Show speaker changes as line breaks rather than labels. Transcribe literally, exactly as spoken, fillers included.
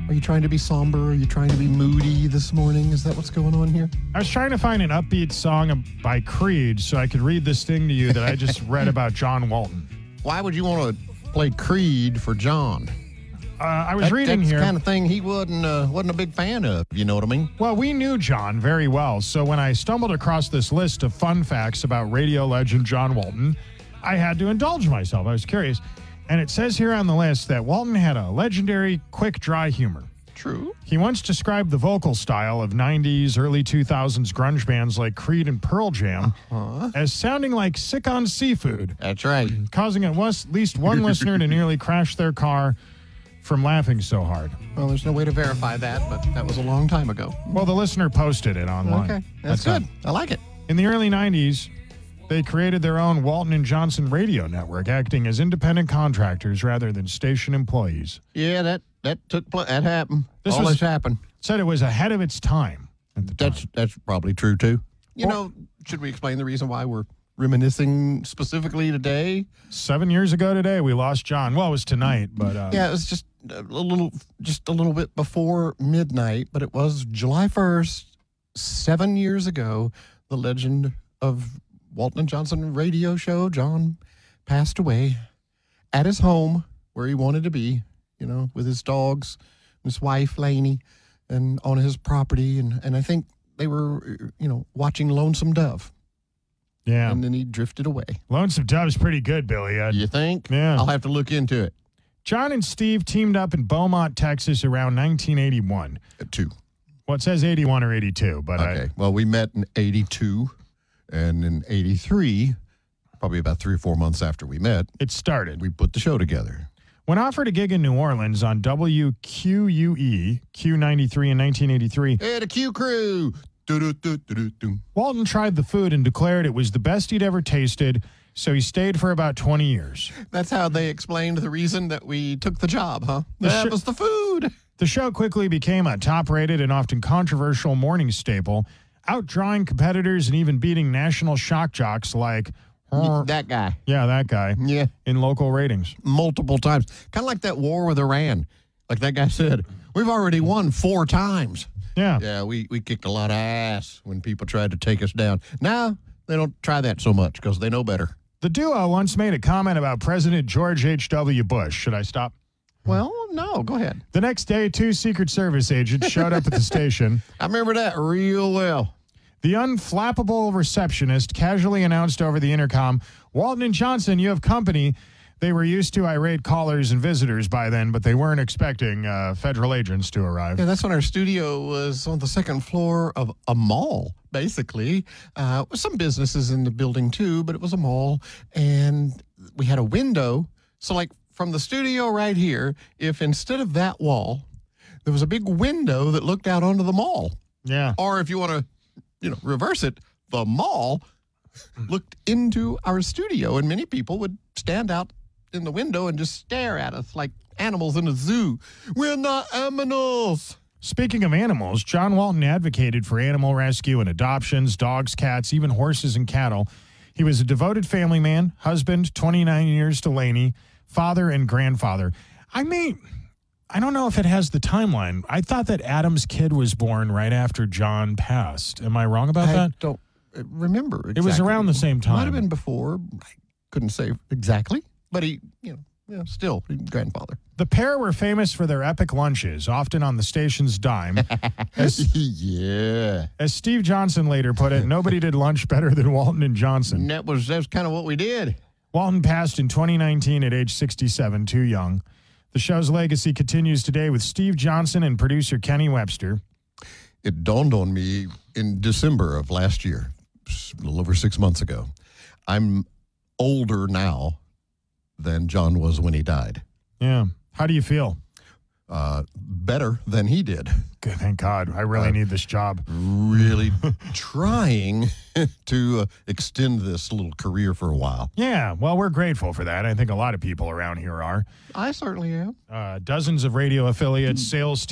Are you trying to be somber? Are you trying to be moody this morning? Is that what's going on here?
I was trying to find an upbeat song by Creed so I could read this thing to you that I just read about John Walton.
Why would you want to play Creed for John?
Uh, I was
that,
reading
that's
here.
the kind of thing he wasn't uh, wasn't a big fan of. You know what I mean?
Well, we knew John very well, so when I stumbled across this list of fun facts about radio legend John Walton, I had to indulge myself. I was curious. And it says here on the list that Walton had a legendary, quick, dry humor.
True.
He once described the vocal style of nineties, early two thousands grunge bands like Creed and Pearl Jam uh-huh. as sounding like Sick on Seafood.
That's right.
Causing at least one listener to nearly crash their car from laughing so hard.
Well, there's no way to verify that, but that was a long time ago.
Well, the listener posted it online.
Okay, that's, that's good. A, I like it.
In the early nineties, they created their own Walton and Johnson radio network, acting as independent contractors rather than station employees.
Yeah, that that took place. That happened.
This
All
was,
this happened.
Said it was ahead of its time. At the
that's
time.
that's probably true too. You
well,
know, should we explain the reason why we're reminiscing specifically today?
Seven years ago today, we lost John. Well, it was tonight, but uh,
yeah, it was just a little, just a little bit before midnight. But it was July first, seven years ago. The legend of Walton and Johnson radio show, John, passed away at his home where he wanted to be, you know, with his dogs, his wife, Lainey, and on his property. And, and I think they were, you know, watching Lonesome Dove.
Yeah.
And then he drifted away.
Lonesome Dove's pretty good, Billy. Uh,
you think?
Yeah.
I'll have to look into it.
John and Steve teamed up in Beaumont, Texas around nineteen eighty-one.
Uh, two.
Well, it says eighty-one or eighty-two, but
okay.
I...
Well, we met in eighty-two. And in eighty-three, probably about three or four months after we met,
it started.
We put the show together.
When offered a gig in New Orleans on W Q U E, Q ninety-three in nineteen eighty-three.
Hey, the Q crew. Do-do-do-do-do-do.
Walton tried the food and declared it was the best he'd ever tasted, so he stayed for about twenty years.
That's how they explained the reason that we took the job, huh?
The
that
sh-
was the food.
The show quickly became a top-rated and often controversial morning staple, outdrawing competitors and even beating national shock jocks like...
Uh, that guy.
Yeah, that guy.
Yeah.
In local ratings.
Multiple times. Kind of like that war with Iran. Like that guy said, we've already won four times.
Yeah.
Yeah, we, we kicked a lot of ass when people tried to take us down. Now, they don't try that so much because they know better.
The duo once made a comment about President George H W. Bush. Should I stop?
Well, no, go ahead.
The next day, two Secret Service agents showed up at the station.
I remember that real well.
The unflappable receptionist casually announced over the intercom, Walton and Johnson, you have company. They were used to irate callers and visitors by then, but they weren't expecting uh, federal agents to arrive.
Yeah, that's when our studio was on the second floor of a mall, basically. Uh, some businesses in the building, too, but it was a mall. And we had a window. So, like, from the studio right here, if instead of that wall, there was a big window that looked out onto the mall.
Yeah.
Or if you want to, you know, reverse it, the mall looked into our studio, and many people would stand out in the window and just stare at us like animals in a zoo. We're not animals.
Speaking of animals, John Walton advocated for animal rescue and adoptions, dogs, cats, even horses and cattle. He was a devoted family man, husband, twenty-nine years to Lainey, father and grandfather. I mean, I don't know if it has the timeline. I thought that Adam's kid was born right after John passed. Am I wrong about
I
that?
I don't remember exactly.
It was around the same time.
Might have been before. I couldn't say exactly, but he, you know, yeah, still grandfather.
The pair were famous for their epic lunches, often on the station's dime. As,
yeah.
As Steve Johnson later put it, nobody did lunch better than Walton and Johnson.
And that was, that was kind of what we did.
Walton passed in twenty nineteen at age sixty-seven, too young. The show's legacy continues today with Steve Johnson and producer Kenny Webster.
It dawned on me in December of last year, a little over six months ago. I'm older now than John was when he died.
Yeah. How do you feel?
Uh, better than he did.
Good, thank God. I really uh, need this job.
Really trying to uh, extend this little career for a while.
Yeah, well, we're grateful for that. I think a lot of people around here are.
I certainly am.
Uh, dozens of radio affiliates, sales